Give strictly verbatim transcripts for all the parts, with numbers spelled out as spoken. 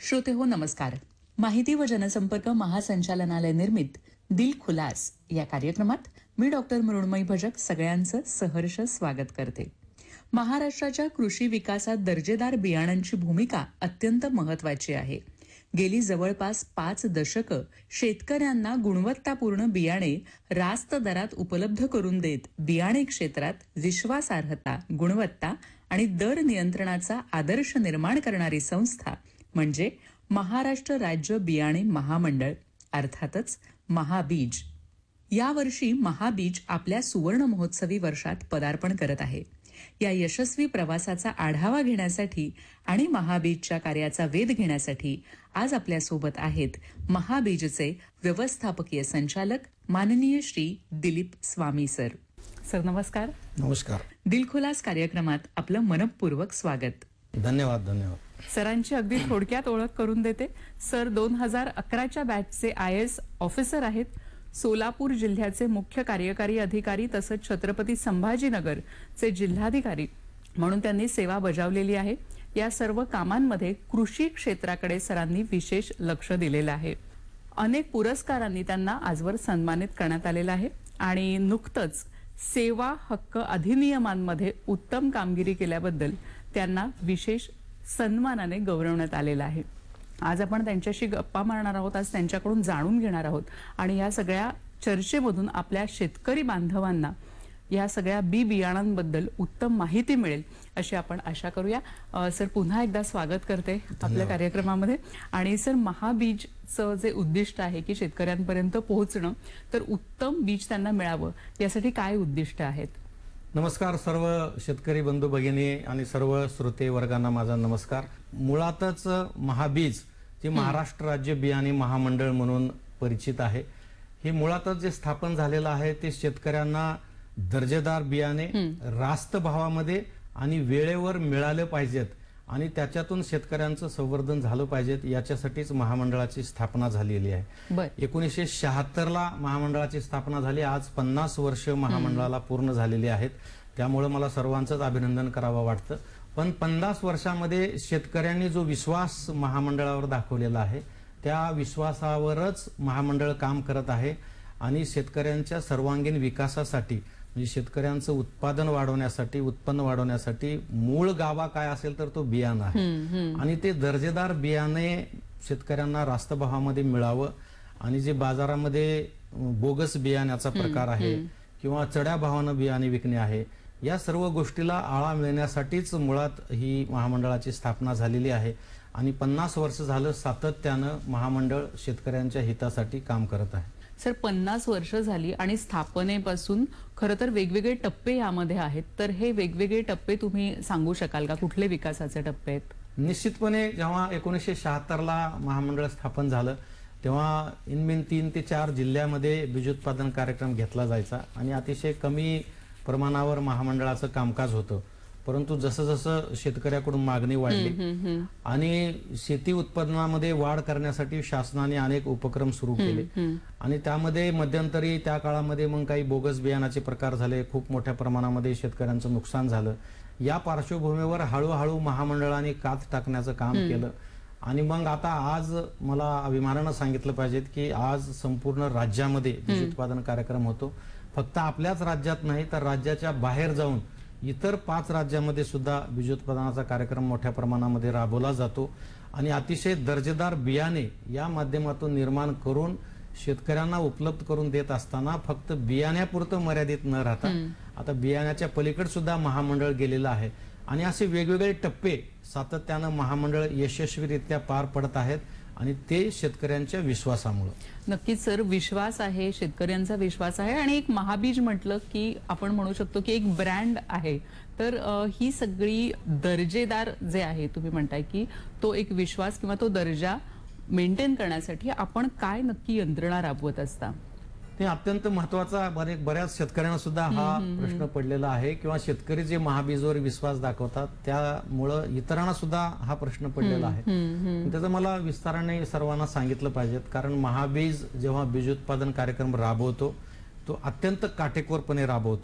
श्रोते हो नमस्कार. माहिती व जनसंपर्क महासंचालनालय निर्मित दिल खुलास या कार्यक्रमात मी डॉक्टर मृण्मयी भजक सगळ्यांचं सहर्ष स्वागत करते. महाराष्ट्राच्या कृषी विकासात दर्जेदार बियाणांची भूमिका अत्यंत महत्वाची आहे. गेली जवळपास पाच दशकं शेतकऱ्यांना गुणवत्तापूर्ण बियाणे रास्त दरात उपलब्ध करून देत बियाणे क्षेत्रात विश्वासार्हता, गुणवत्ता आणि दर नियंत्रणाचा आदर्श निर्माण करणारी संस्था म्हणजे महाराष्ट्र राज्य बियाणे महामंडळ, अर्थातच महाबीज. यावर्षी महाबीज आपल्या सुवर्ण महोत्सवी वर्षात पदार्पण करत आहे. या यशस्वी प्रवासाचा आढावा घेण्यासाठी आणि महाबीजच्या कार्याचा वेध घेण्यासाठी आज आपल्यासोबत आहेत महाबीजचे व्यवस्थापकीय संचालक माननीय श्री दिलीप स्वामी सर. सर नमस्कार. नमस्कार. दिलखुलास कार्यक्रमात आपलं मनपूर्वक स्वागत. धन्यवाद. धन्यवाद. सरांची अगदी थोडक्यात ओळख करून देते. सर दोन हजार अकराच्या बॅचचे आय एस ऑफिसर आहेत. सोलापूर जिल्ह्याचे मुख्य कार्यकारी अधिकारी तसंच छत्रपती संभाजीनगरचे जिल्हाधिकारी म्हणून त्यांनी सेवा बजावलेली आहे. या सर्व कामांमध्ये कृषी क्षेत्राकडे सरांनी विशेष लक्ष दिलेलं आहे. अनेक पुरस्कारांनी त्यांना आजवर सन्मानित करण्यात आलेलं आहे आणि नुकतंच सेवा हक्क अधिनियमांमध्ये उत्तम कामगिरी केल्याबद्दल त्यांना विशेष सन्मानाने गौरवण्यात आलेलं आहे. आज आपण त्यांच्याशी गप्पा मारणार आहोत. आज त्यांच्याकडून जाणून घेणार आहोत आणि या सगळ्या चर्चेमधून आपल्या शेतकरी बांधवांना या सगळ्या बी बियाणांबद्दल उत्तम माहिती मिळेल अशी आपण आशा करूया. सर पुन्हा एकदा स्वागत करते आपल्या कार्यक्रमामध्ये. आणि सर महाबीजचं जे उद्दिष्ट आहे की शेतकऱ्यांपर्यंत पोहोचणं, तर उत्तम बीज त्यांना मिळावं यासाठी काय उद्दिष्ट आहेत? नमस्कार सर्व शेतकरी बंधू भगिनी आणि सर्व श्रोते वर्गांना माझा नमस्कार. मुळातच महाबीज जे महाराष्ट्र राज्य बियाणे महामंडळ म्हणून परिचित आहे, हे मुळातच जे स्थापन झालेलं आहे ते शेतकऱ्यांना दर्जेदार बियाणे रास्त भावामध्ये आणि वेळेवर मिळाले पाहिजेत आणि त्याच्यातून शेतकऱ्यांचं संवर्धन झालं पाहिजेत याच्यासाठीच महामंडळाची स्थापना झालेली आहे. एकोणीसशे शहात्तर ला महामंडळाची स्थापना झाली. आज पन्नास वर्ष महामंडळाला पूर्ण झालेली आहेत. त्यामुळे मला सर्वांचंच अभिनंदन करावं वाटतं. पण पन्नास वर्षामध्ये शेतकऱ्यांनी जो विश्वास महामंडळावर दाखवलेला आहे त्या विश्वासावरच महामंडळ काम करत आहे आणि शेतकऱ्यांच्या सर्वांगीण विकासासाठी म्हणजे शेतकऱ्यांचं उत्पादन वाढवण्यासाठी, उत्पन्न वाढवण्यासाठी मूळ गाभा काय असेल तर तो बियाणं आहे आणि ते दर्जेदार बियाणे शेतकऱ्यांना रास्त भावामध्ये मिळावं आणि जे बाजारामध्ये बोगस बियाण्याचा प्रकार आहे किंवा चढ्या भावानं बियाणे विकणे आहे, या सर्व गोष्टीला आळा मिळण्यासाठीच मुळात ही महामंडळाची स्थापना झालेली आहे आणि पन्नास वर्ष झालं सातत्यानं महामंडळ शेतकऱ्यांच्या हितासाठी काम करत आहे. सर पन्नास वर्ष झाली आणि स्थापनेपासून खरं तर वेगवेगळे टप्पे यामध्ये आहेत, तर हे वेगवेगळे टप्पे तुम्ही सांगू शकाल का? कुठले विकासाचे टप्पे आहेत? निश्चितपणे जेव्हा एकोणीसशे शहात्तर ला महामंडळ स्थापन झालं तेव्हा इनमीन तीन ते चार जिल्ह्यामध्ये बीजोत्पादन कार्यक्रम घेतला जायचा आणि अतिशय कमी प्रमाणावर महामंडळाचं कामकाज होतं. परंतु जसं जसं शेतकऱ्याकडून मागणी वाढली आणि शेती उत्पादनामध्ये वाढ करण्यासाठी शासनाने अनेक उपक्रम सुरू केले आणि त्यामध्ये मध्यंतरी त्या काळामध्ये मग काही बोगस बियाणाचे प्रकार झाले, खूप मोठ्या प्रमाणामध्ये शेतकऱ्यांचं नुकसान झालं. या पार्श्वभूमीवर हळूहळू महामंडळाने कात टाकण्याचं काम केलं आणि मग आता आज मला अभिमानानं सांगितलं पाहिजे की आज संपूर्ण राज्यामध्ये बीज उत्पादन कार्यक्रम होतो. फक्त आपल्याच राज्यात नाही तर राज्याच्या बाहेर जाऊन इतर पाच राज्यामध्ये सुद्धा बीजोत्पादनाचा कार्यक्रम मोठ्या प्रमाणामध्ये राबवला जातो आणि अतिशय दर्जेदार बियाणे या माध्यमातून निर्माण करून शेतकऱ्यांना उपलब्ध करून देत असताना फक्त बियाण्यापुरतं मर्यादित न राहता आता बियाण्याच्या पलीकडे सुद्धा महामंडळ गेलेलं आहे आणि असे वेगवेगळे टप्पे सातत्यानं महामंडळ यशस्वीरित्या पार पडत आहेत आणि ते शेतकऱ्यांच्या विश्वासामुळे. नक्कीच सर, विश्वास आहे, शेतकऱ्यांचा विश्वास आहे आणि एक महाबीज म्हटलं की आपण म्हणू शकतो की एक ब्रँड आहे. तर ही सगळी दर्जेदार जे आहे तुम्ही म्हणताय की तो एक विश्वास किंवा तो दर्जा मेंटेन करण्यासाठी आपण काय नक्की यंत्रणा राबवत असता? ते अत्यंत महत्वाचा बऱ्याच शेतकऱ्यांना सुद्धा हा प्रश्न पडलेला आहे किंवा शेतकरी जे महाबीजवर विश्वास दाखवतात त्यामुळं इतरांना सुद्धा हा प्रश्न पडलेला आहे. त्याचं मला विस्ताराने सर्वांना सांगितलं पाहिजे कारण महाबीज जेव्हा बीज उत्पादन कार्यक्रम राबवतो तो अत्यंत काटेकोरपणे राबवतो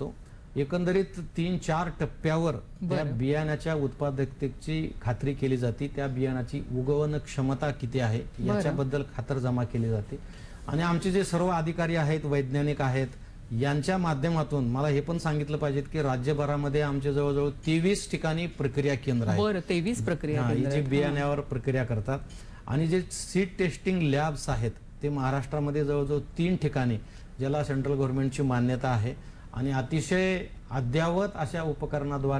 एकंदरीत तीन चार टप्प्यावर त्या बियाण्याच्या उत्पादकतेची खात्री केली जाते, त्या बियाणाची उगवण क्षमता किती आहे याच्याबद्दल खातरजमा केली जाते. आणि आमचे जे सर्व अधिकारी आहेत, वैज्ञानिक आहेत, यांच्या माध्यमातून मला हे पण सांगितलं पाहिजे की राज्यभरामध्ये आमचे जवळजवळ तेवीस ठिकाणी प्रक्रिया केंद्र आहेत. बरं, तेवीस प्रक्रिया हा, केंद्र जे आहेत. बियाण्यावर प्रक्रिया करतात. आणि जे सीड टेस्टिंग लॅब्स आहेत ते महाराष्ट्रामध्ये जवळजवळ तीन ठिकाणी, ज्याला सेंट्रल गव्हर्नमेंटची मान्यता आहे आणि अतिशय अद्ययावत अशा उपकरणाद्वारे